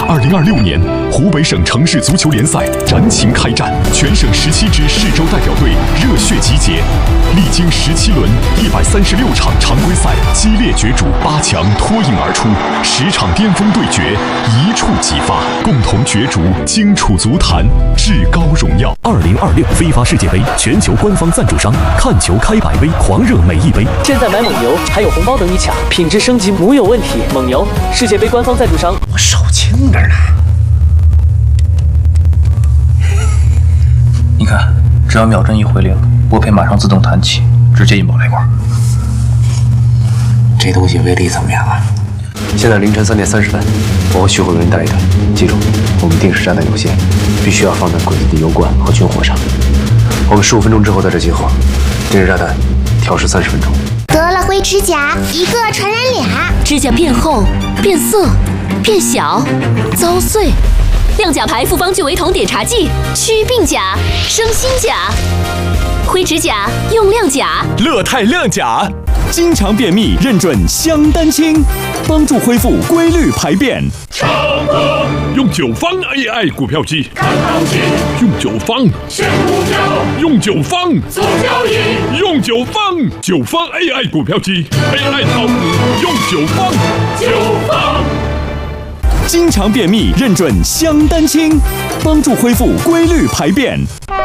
2026年，湖北省城市足球联赛燃情开战，全省17支市州代表队热血集结，历经17轮136场常规赛激烈角逐，8强脱颖而出，10场巅峰对决一触即发，共同角逐荆楚足坛至高荣耀。 2026非法世界杯全球官方赞助商，看球开百威，狂热每一杯。 现在买蒙牛还有红包等你抢，品质升级没有问题。蒙牛，世界杯官方赞助商。 我手轻点呢。 你看，只要秒针一回零，拨片马上自动弹起，直接引爆雷管。 这东西威力怎么样啊？ 现在凌晨3点30分，我和徐慧文带一队。记住，我们定时炸弹有限，必须要放在鬼子的油罐和军火上。我们15分钟之后在这集合，定时炸弹调试30分钟。 得了灰指甲，一个传染俩， 指甲变厚、变色、变小、遭碎。亮甲牌复方聚维酮碘茶剂，祛病甲、生新甲。灰指甲用亮甲， 乐泰亮甲，经常便秘认准香丹清，帮助恢复规律排便。 用9方 AI 股票机看行情，用9方选股票，用9方做交易，用9方AI 股票机 AI 炒股，用9方。 经常便秘认准香丹清，帮助恢复规律排便。